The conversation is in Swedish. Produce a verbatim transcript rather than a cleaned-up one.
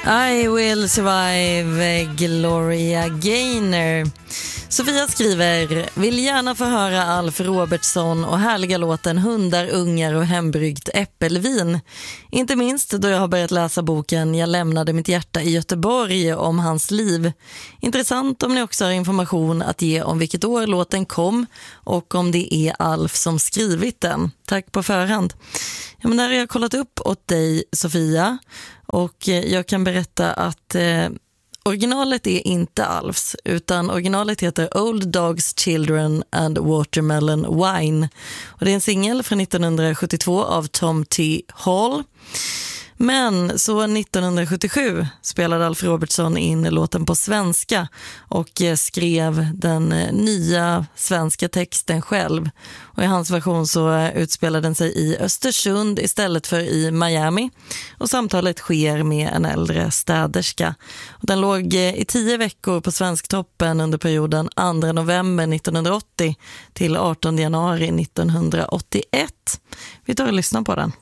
I will survive, Gloria Gaynor. Sofia skriver: vill gärna få höra Alf Robertsson och härliga låten Hundar, ungar och hembryggt äppelvin. Inte minst då jag har börjat läsa boken Jag lämnade mitt hjärta i Göteborg om hans liv. Intressant om ni också har information att ge om vilket år låten kom och om det är Alf som skrivit den. Tack på förhand. Ja, men där har jag kollat upp åt dig, Sofia, och jag kan berätta att eh, originalet är inte Alfs, utan originalet heter Old Dogs, Children and Watermelon Wine. Och det är en singel från nittonhundrasjuttiotvå av Tom T. Hall. Men så nittonhundrasjuttiosju spelade Alf Robertsson in låten på svenska och skrev den nya svenska texten själv. Och i hans version så utspelade den sig i Östersund istället för i Miami. Och samtalet sker med en äldre städerska. Och den låg i tio veckor på Svensktoppen under perioden andra november nittonhundraåttio till artonde januari nittonhundraåttioett. Vi tar och lyssnar på den.